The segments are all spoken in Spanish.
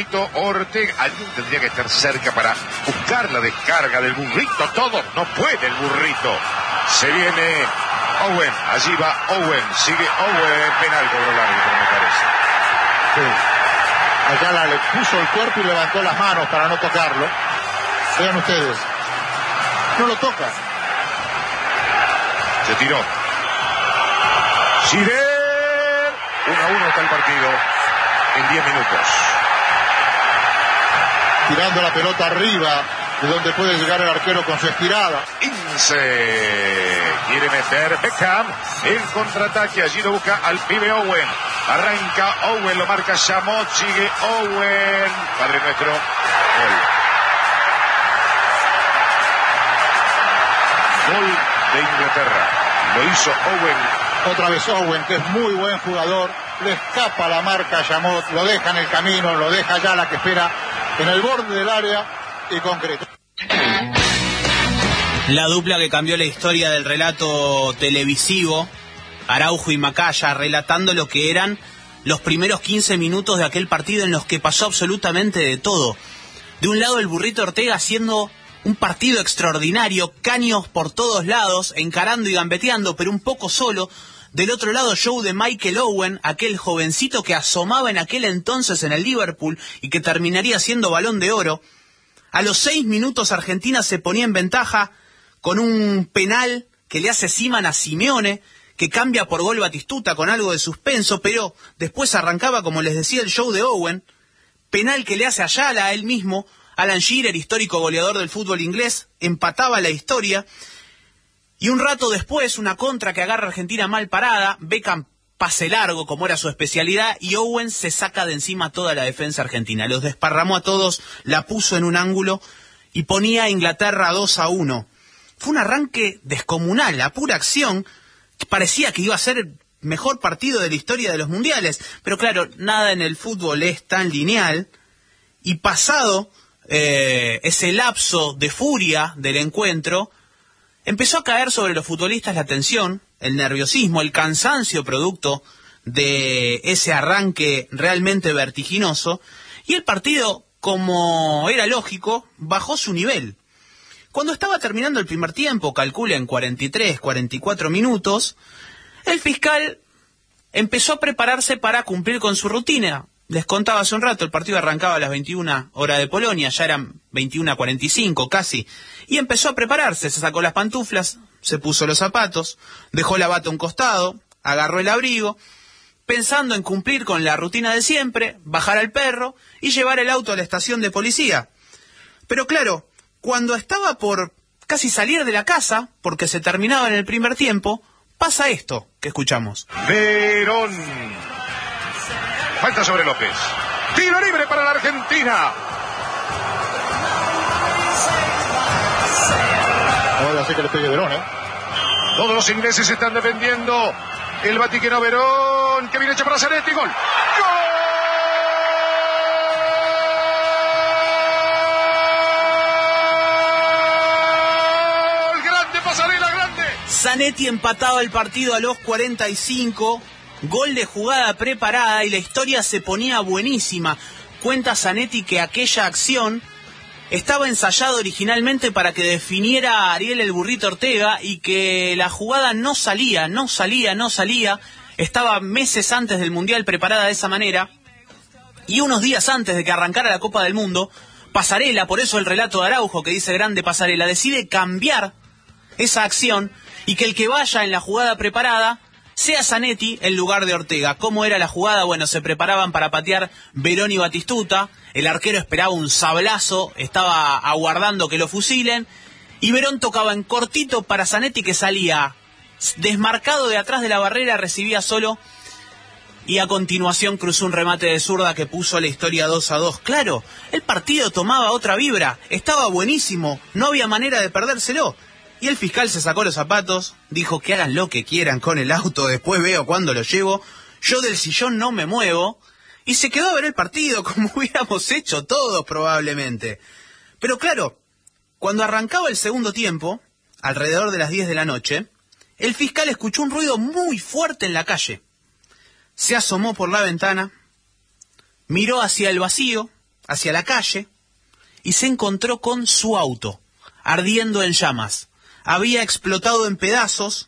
burrito Ortega. Alguien tendría que estar cerca para buscar la descarga del burrito. Todo, no puede el burrito. Se viene Owen, allí va Owen, sigue Owen, penal cobró el árbitro, me parece. Sí. Ayala le puso el cuerpo y levantó las manos para no tocarlo. Vean ustedes, no lo toca. Se tiró. Sider, 1-1 está el partido en 10 minutos. Tirando la pelota arriba, de donde puede llegar el arquero con su estirada. Ince quiere meter Beckham, el contraataque, allí lo busca al pibe Owen, arranca Owen, lo marca Chamot, sigue Owen, Padre Nuestro, gol de Inglaterra, lo hizo Owen. Otra vez Owen, que es muy buen jugador, le escapa la marca a Chamot, lo deja en el camino, lo deja ya la que espera en el borde del área y concreto. La dupla que cambió la historia del relato televisivo, Araujo y Macaya, relatando lo que eran los primeros 15 minutos de aquel partido en los que pasó absolutamente de todo. De un lado el burrito Ortega haciendo un partido extraordinario, caños por todos lados, encarando y gambeteando, pero un poco solo. Del otro lado, show de Michael Owen, aquel jovencito que asomaba en aquel entonces en el Liverpool y que terminaría siendo Balón de Oro. A los 6 minutos Argentina se ponía en ventaja con un penal que le hace Seaman a Simeone, que cambia por gol Batistuta con algo de suspenso, pero después arrancaba, como les decía, el show de Owen. Penal que le hace a Ayala a él mismo. Alan Shearer, histórico goleador del fútbol inglés, empataba la historia. Y un rato después, una contra que agarra a Argentina mal parada. Beckham pase largo, como era su especialidad, y Owen se saca de encima toda la defensa argentina. Los desparramó a todos, la puso en un ángulo y ponía a Inglaterra 2-1. Fue un arranque descomunal, la pura acción. Parecía que iba a ser el mejor partido de la historia de los mundiales. Pero claro, nada en el fútbol es tan lineal. Y pasado ese lapso de furia del encuentro, empezó a caer sobre los futbolistas la tensión, el nerviosismo, el cansancio producto de ese arranque realmente vertiginoso. Y el partido, como era lógico, bajó su nivel. Cuando estaba terminando el primer tiempo, calculen 43, 44 minutos, el fiscal empezó a prepararse para cumplir con su rutina. Les contaba hace un rato, el partido arrancaba a las 21 horas de Polonia, ya eran 21:45 casi, y empezó a prepararse, se sacó las pantuflas, se puso los zapatos, dejó la bata a un costado, agarró el abrigo, pensando en cumplir con la rutina de siempre, bajar al perro y llevar el auto a la estación de policía. Pero claro, cuando estaba por casi salir de la casa, porque se terminaba en el primer tiempo, pasa esto que escuchamos. Verón. Falta sobre López. Tiro libre para la Argentina. Ahora sí que le pegue Verón, Todos los ingleses están defendiendo. El Vaticano Verón, que viene hecho para Zanetti. Gol. ¡Gol! Zanetti empataba el partido a los 45, gol de jugada preparada y la historia se ponía buenísima. Cuenta Zanetti que aquella acción estaba ensayada originalmente para que definiera a Ariel el burrito Ortega y que la jugada no salía. Estaba meses antes del Mundial preparada de esa manera y unos días antes de que arrancara la Copa del Mundo, Pasarela, por eso el relato de Araujo que dice grande Pasarela, decide cambiar esa acción y que el que vaya en la jugada preparada sea Zanetti en lugar de Ortega. ¿Cómo era la jugada? Bueno, se preparaban para patear Verón y Batistuta, el arquero esperaba un sablazo, estaba aguardando que lo fusilen, y Verón tocaba en cortito para Zanetti que salía desmarcado de atrás de la barrera, recibía solo, y a continuación cruzó un remate de zurda que puso la historia 2-2. Claro, el partido tomaba otra vibra, estaba buenísimo, no había manera de perdérselo. Y el fiscal se sacó los zapatos, dijo que hagan lo que quieran con el auto, después veo cuándo lo llevo, yo del sillón no me muevo, y se quedó a ver el partido como hubiéramos hecho todos probablemente. Pero claro, cuando arrancaba el segundo tiempo, alrededor de las 10 de la noche, el fiscal escuchó un ruido muy fuerte en la calle. Se asomó por la ventana, miró hacia el vacío, hacia la calle y se encontró con su auto, ardiendo en llamas. Había explotado en pedazos.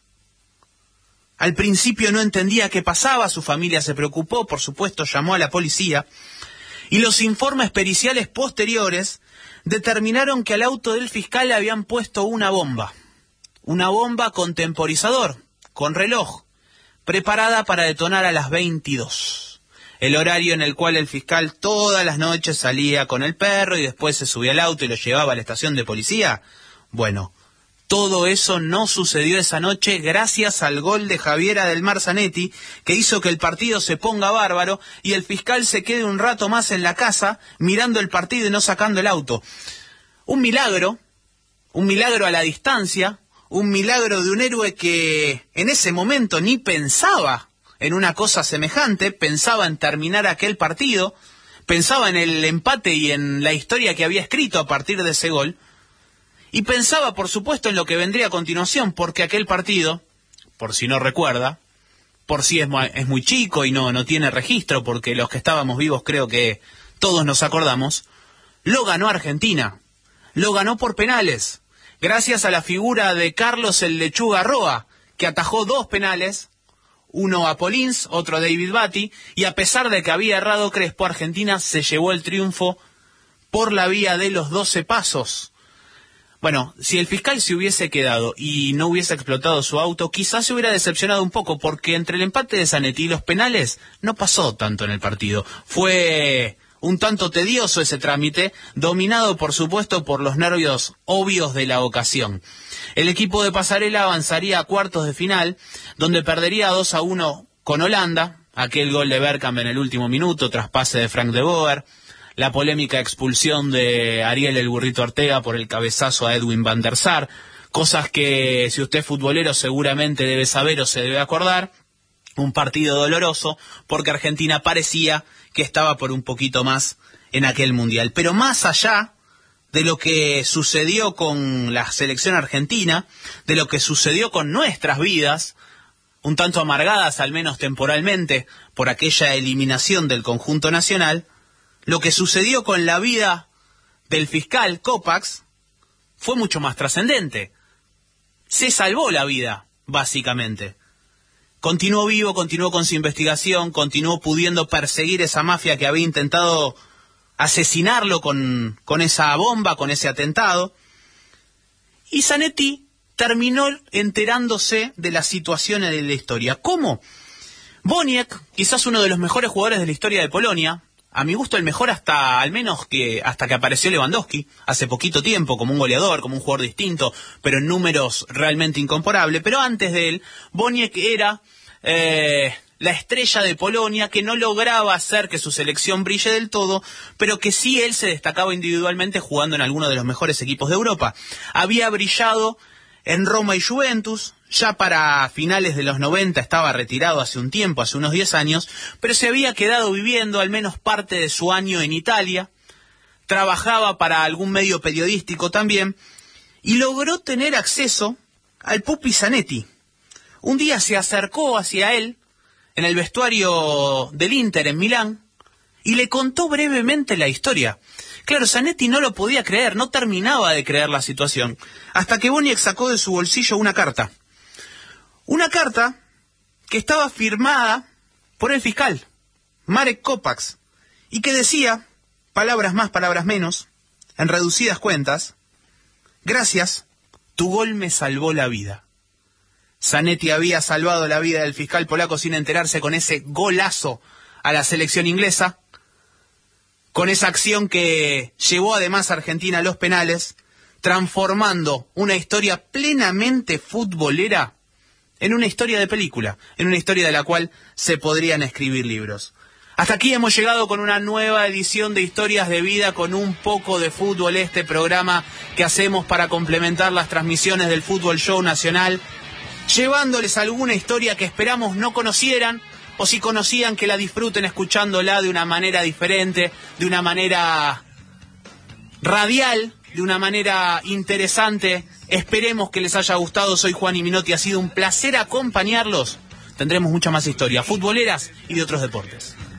Al principio no entendía qué pasaba, su familia se preocupó, por supuesto llamó a la policía, y los informes periciales posteriores determinaron que al auto del fiscal le habían puesto una bomba con temporizador, con reloj, preparada para detonar a las 22. El horario en el cual el fiscal todas las noches salía con el perro y después se subía al auto y lo llevaba a la estación de policía. Bueno, todo eso no sucedió esa noche gracias al gol de Javier Adelmar Zanetti, que hizo que el partido se ponga bárbaro y el fiscal se quede un rato más en la casa mirando el partido y no sacando el auto. Un milagro a la distancia, un milagro de un héroe que en ese momento ni pensaba en una cosa semejante, pensaba en terminar aquel partido, pensaba en el empate y en la historia que había escrito a partir de ese gol, y pensaba, por supuesto, en lo que vendría a continuación, porque aquel partido, por si no recuerda, por si es muy chico y no tiene registro, porque los que estábamos vivos creo que todos nos acordamos, lo ganó Argentina, lo ganó por penales, gracias a la figura de Carlos el Lechuga Roa, que atajó 2 penales, uno a Polins, otro a David Batty, y a pesar de que había errado Crespo, Argentina se llevó el triunfo por la vía de los 12 pasos. Bueno, si el fiscal se hubiese quedado y no hubiese explotado su auto, quizás se hubiera decepcionado un poco, porque entre el empate de Zanetti y los penales no pasó tanto en el partido. Fue un tanto tedioso ese trámite, dominado por supuesto por los nervios obvios de la ocasión. El equipo de Pasarela avanzaría a cuartos de final, donde perdería 2-1 con Holanda, aquel gol de Bergkamp en el último minuto tras pase de Frank de Boer, la polémica expulsión de Ariel el Burrito Ortega por el cabezazo a Edwin van der Sar, cosas que si usted es futbolero seguramente debe saber o se debe acordar. Un partido doloroso porque Argentina parecía que estaba por un poquito más en aquel mundial. Pero más allá de lo que sucedió con la selección argentina, de lo que sucedió con nuestras vidas, un tanto amargadas al menos temporalmente por aquella eliminación del conjunto nacional, lo que sucedió con la vida del fiscal Kopacz fue mucho más trascendente. Se salvó la vida, básicamente. Continuó vivo, continuó con su investigación, continuó pudiendo perseguir esa mafia que había intentado asesinarlo con esa bomba, con ese atentado. Y Zanetti terminó enterándose de las situaciones de la historia. ¿Cómo? Boniek, quizás uno de los mejores jugadores de la historia de Polonia, a mi gusto el mejor hasta que apareció Lewandowski, hace poquito tiempo, como un goleador, como un jugador distinto, pero en números realmente incomparables. Pero antes de él, Boniek era la estrella de Polonia, que no lograba hacer que su selección brille del todo, pero que sí él se destacaba individualmente jugando en alguno de los mejores equipos de Europa. Había brillado en Roma y Juventus, ya para finales de los 90 estaba retirado hace un tiempo, hace unos 10 años, pero se había quedado viviendo al menos parte de su año en Italia, trabajaba para algún medio periodístico también, y logró tener acceso al Pupi Zanetti. Un día se acercó hacia él, en el vestuario del Inter en Milán, y le contó brevemente la historia. Claro, Zanetti no lo podía creer, no terminaba de creer la situación, hasta que Boniek sacó de su bolsillo una carta. Una carta que estaba firmada por el fiscal, Marek Kopacz, y que decía, palabras más, palabras menos, en reducidas cuentas: gracias, tu gol me salvó la vida. Zanetti había salvado la vida del fiscal polaco sin enterarse con ese golazo a la selección inglesa, con esa acción que llevó además a Argentina a los penales, transformando una historia plenamente futbolera en una historia de película, en una historia de la cual se podrían escribir libros. Hasta aquí hemos llegado con una nueva edición de Historias de Vida, con un poco de fútbol, este programa que hacemos para complementar las transmisiones del Fútbol Show Nacional, llevándoles alguna historia que esperamos no conocieran, o si conocían, que la disfruten escuchándola de una manera diferente, de una manera radial, de una manera interesante. Esperemos que les haya gustado. Soy Juan y Minotti, ha sido un placer acompañarlos. Tendremos mucha más historia, futboleras y de otros deportes.